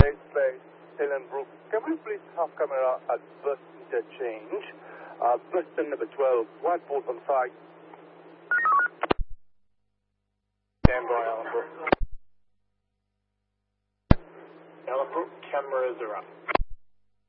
Place, Ellenbrook. Can we please have camera at bus interchange? Bus number 12, whiteboard on site. Stand by, Ellenbrook. Ellenbrook, cameras are up.